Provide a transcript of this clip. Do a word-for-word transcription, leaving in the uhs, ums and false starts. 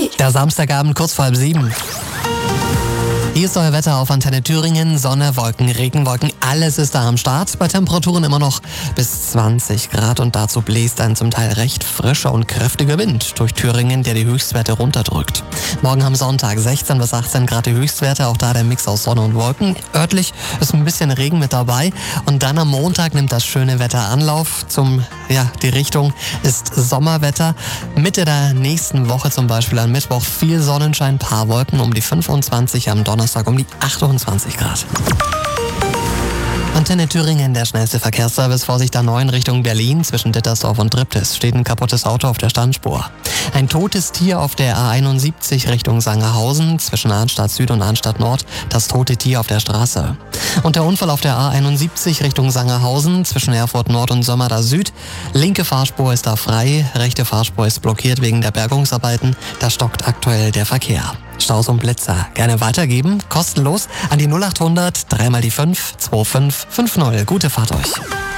Der Samstagabend kurz vor halb sieben. Hier ist euer Wetter auf Antenne Thüringen. Sonne, Wolken, Regenwolken, alles ist da am Start. Bei Temperaturen immer noch bis zwanzig Grad und dazu bläst ein zum Teil recht frischer und kräftiger Wind durch Thüringen, der die Höchstwerte runterdrückt. Morgen am Sonntag sechzehn bis achtzehn Grad die Höchstwerte, auch da der Mix aus Sonne und Wolken. Örtlich ist ein bisschen Regen mit dabei und dann am Montag nimmt das schöne Wetter Anlauf. Zum, ja, die Richtung ist Sommerwetter. Mitte der nächsten Woche zum Beispiel am Mittwoch viel Sonnenschein, paar Wolken um die fünfundzwanzig, am Donnerstag um die achtundzwanzig Grad. Antenne Thüringen, der schnellste Verkehrsservice. Vorsicht A neun Richtung Berlin. Zwischen Dittersdorf und Triptis steht ein kaputtes Auto auf der Standspur. Ein totes Tier auf der A einundsiebzig Richtung Sangerhausen. Zwischen Arnstadt Süd und Arnstadt Nord das tote Tier auf der Straße. Und der Unfall auf der A einundsiebzig Richtung Sangerhausen. Zwischen Erfurt Nord und Sömmerda Süd. Linke Fahrspur ist da frei. Rechte Fahrspur ist blockiert wegen der Bergungsarbeiten. Da stockt aktuell der Verkehr. Staus und Blitzer gerne weitergeben, kostenlos an die null achthundert, dreimal die fünf, zwei fünf fünf null. Gute Fahrt euch.